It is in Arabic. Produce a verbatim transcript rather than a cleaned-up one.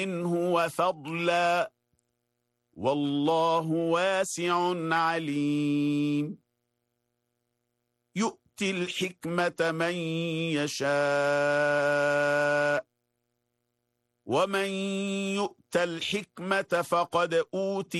منه وفضلا والله واسع عليم يؤتي الحكمة من يشاء ومن يؤت الحكمة فقد أوتي